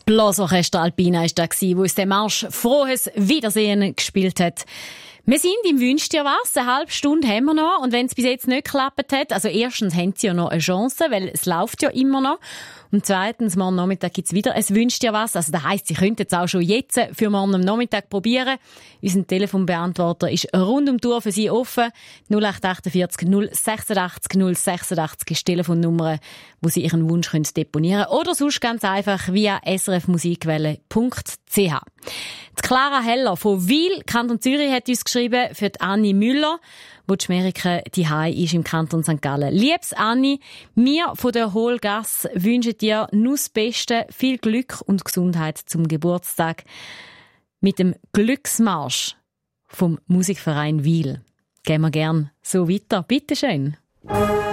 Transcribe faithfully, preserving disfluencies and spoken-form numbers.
Blasorchester Alpina war da, wo uns den Marsch «Frohes Wiedersehen» gespielt hat. Wir sind im «Wünsch dir was», eine halbe Stunde haben wir noch, und wenn es bis jetzt nicht geklappt hat, also erstens haben sie ja noch eine Chance, weil es läuft ja immer noch, und zweitens, morgen Nachmittag gibt's wieder ein «Wünsch dir was», also das heisst, Sie könnten es auch schon jetzt für morgen am Nachmittag probieren. Unser Telefonbeantworter ist rund um die Uhr für Sie offen. null acht achtundvierzig null sechsundachtzig null sechsundachtzig ist die Telefonnummer, wo Sie Ihren Wunsch können deponieren können, oder sonst ganz einfach via s r f musikwelle punkt c h. Die Clara Heller von Wil, Kanton Zürich, hat uns geschrieben für die Anni Müller, wo die Schmerike die Hai ist im Kanton Sankt Gallen. Liebes Anni, wir von der Hohlgasse wünschen dir nur das Beste, viel Glück und Gesundheit zum Geburtstag mit dem Glücksmarsch vom Musikverein Wil. Gehen wir gern so weiter. Bitteschön.